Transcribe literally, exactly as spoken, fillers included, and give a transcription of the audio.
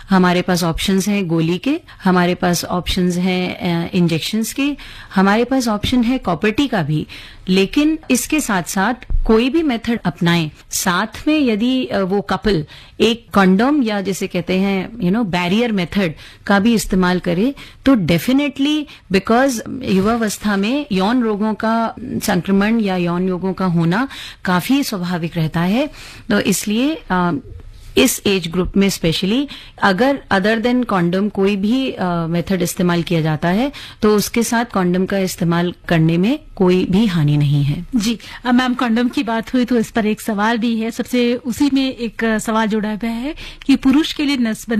हमारे पास ऑप्शंस हैं गोली के, हमारे पास ऑप्शंस हैं इंजेक्शंस के, हमारे पास ऑप्शन है कॉपर्टी का भी। लेकिन इसके साथ साथ कोई भी मेथड अपनाएं, साथ में यदि वो कपल एक कंडोम या जैसे कहते हैं यू नो बैरियर मेथड का भी इस्तेमाल करे तो डेफिनेटली, बिकॉज युवावस्था में यौन रोगों का संक्रमण या यौन रोगों का होना काफी स्वाभाविक रहता है। तो इसलिए आ, इस एज ग्रुप में स्पेशली अगर अदर देन कॉन्डम कोई भी मेथड इस्तेमाल किया जाता है तो उसके साथ कॉन्डम का इस्तेमाल करने में कोई भी हानि नहीं है। जी मैम, कॉन्डम की बात हुई तो इस पर एक सवाल भी है, सबसे उसी में एक सवाल जुड़ा हुआ है कि पुरुष के लिए नसबंदी